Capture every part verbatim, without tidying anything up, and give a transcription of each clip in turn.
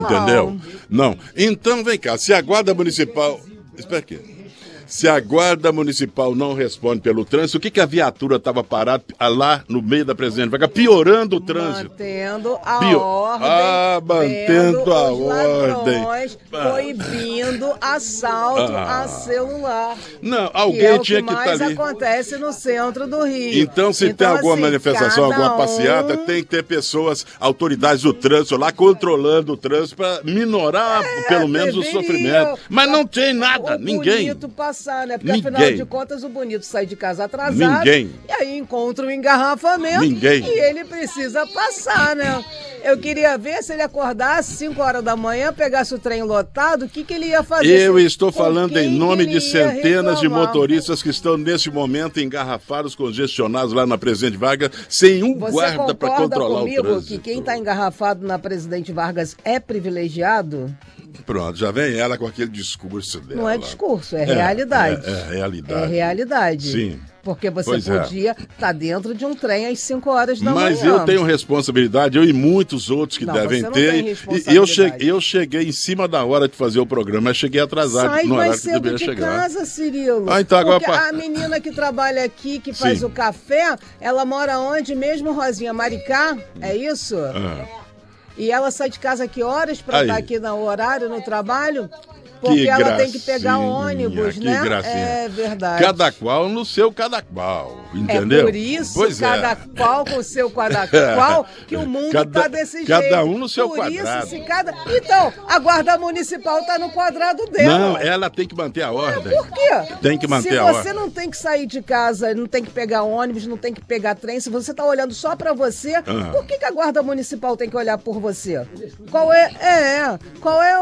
Entendeu? Não. Então, vem cá, se a Guarda Municipal... Espera aqui. Se a Guarda Municipal não responde pelo trânsito, o que, que a viatura estava parada lá no meio da Presidente Vargas, piorando o trânsito? Mantendo a Pio... ordem. Ah, mantendo a os ordem. Ladrões, proibindo assalto ah. a celular. Não, alguém que é tinha o que que estar mais tá ali. acontece no centro do Rio. Então, se então, tem alguma assim, manifestação, alguma um... passeata, tem que ter pessoas, autoridades do trânsito lá, controlando o trânsito para minorar, é, pelo menos, deveria, o sofrimento. Mas não tem nada, o ninguém. bonito passar, né? Porque, ninguém. afinal de contas, o bonito sai de casa atrasado. Ninguém. E aí encontra um engarrafamento. Ninguém. E ele precisa passar, né? Eu queria ver se ele acordasse cinco horas da manhã, pegasse o trem lotado, o que, que ele ia fazer? Eu se... estou falando em nome de centenas de reclamar? motoristas que estão nesse momento engarrafados, congestionados lá na Presidente Vargas, sem um Você guarda para controlar comigo o trânsito. Que quem está engarrafado na Presidente Vargas é privilegiado? Pronto, já vem ela com aquele discurso dela. Não é discurso, é, é realidade. É, é realidade. É realidade. Sim. Porque você pois podia estar é. tá dentro de um trem às cinco horas da Mas manhã. Mas eu tenho responsabilidade, eu e muitos outros que não, devem você não ter. Tem e eu cheguei, eu cheguei em cima da hora de fazer o programa, mas cheguei atrasado. Sai no mais horário que cedo de chegar. casa, Cirilo. Ah, então agora Porque pa... a menina que trabalha aqui, que faz Sim. o café, ela mora onde mesmo, Rosinha? Maricá? É isso? Ah. E ela sai de casa que horas para estar aqui no horário, no trabalho? Porque que ela gracinha, tem que pegar ônibus, que né? Gracinha. É verdade. Cada qual no seu cada qual, entendeu? É por isso, pois cada é. qual com o seu cada qual, que o mundo cada, tá desse cada jeito. Cada um no seu por quadrado. Isso, se cada... Então, a Guarda Municipal tá no quadrado dela. Não, ela tem que manter a ordem. É, por quê? Tem que manter se a ordem. Se você não tem que sair de casa, não tem que pegar ônibus, não tem que pegar trem, se você tá olhando só pra você, ah. por que, que a Guarda Municipal tem que olhar por você? Qual é... É, qual é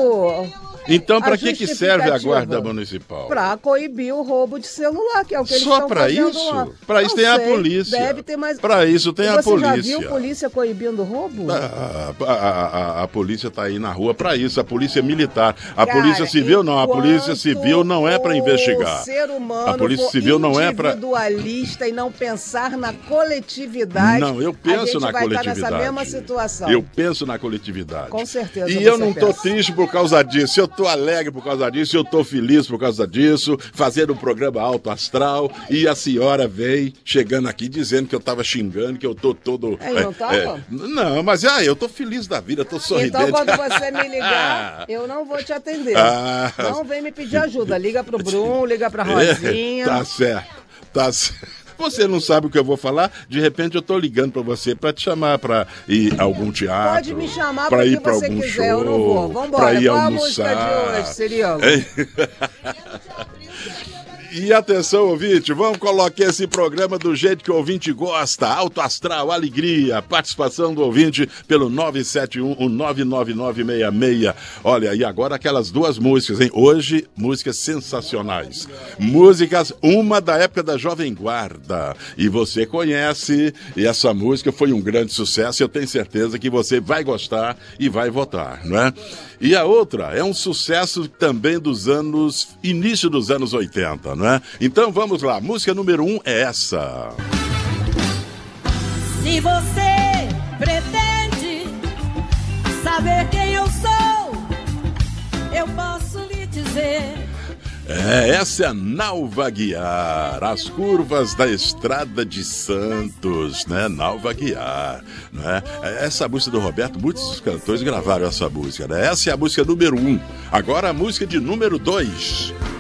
o... Então, para que, que serve a Guarda Municipal? Para coibir o roubo de celular, que é o que eles Só estão pra fazendo isso? lá. Para isso Não tem sei, a polícia. Deve ter mais. Para isso tem e a você polícia. Você já viu polícia coibindo o roubo? A, a, a, a, a polícia está aí na rua para isso. A polícia militar. A Cara, polícia civil não. A polícia civil não é para investigar. O ser humano a polícia civil não é para individualista e não pensar na coletividade. Não, eu penso a gente na vai coletividade. Estar nessa mesma situação. Eu penso na coletividade. Com certeza. E eu você não estou triste por causa disso. Eu estou alegre por causa disso. Eu estou feliz por causa disso. Fazendo um programa alto astral. E a senhora veio chegando aqui dizendo que eu estava xingando, que eu estou todo. É, não estava? É, não, mas ah, eu estou feliz da vida, estou sorridente. Então, quando você me ligar, eu não vou te atender. Ah, não vem me pedir ajuda. Liga pro Bruno, liga pra Rosinha. É, tá certo, tá certo. Você não sabe o que eu vou falar? De repente eu tô ligando para você para te chamar para ir a algum teatro. Pode me chamar para ir para algum você quiser, show, eu não vou. Vambora, pra ir qual almoçar. a música de hoje, Cirilo? E atenção, ouvinte, vamos colocar esse programa do jeito que o ouvinte gosta, alto astral, alegria, participação do ouvinte pelo nove sete um, nove nove nove seis seis. Olha, e agora aquelas duas músicas, hein? Hoje, músicas sensacionais. Músicas, uma da época da Jovem Guarda. E você conhece, e essa música foi um grande sucesso, eu tenho certeza que você vai gostar e vai votar, não é? E a outra é um sucesso também dos anos, início dos anos oitenta, não é? Então vamos lá, música número um é essa. Se você pretende saber quem eu sou, eu posso lhe dizer. É, essa é a Nalva Aguiar, as curvas da Estrada de Santos, né? Nalva Aguiar, né? Essa música do Roberto, muitos cantores gravaram essa música, né? Essa é a música número um. Agora a música de número dois.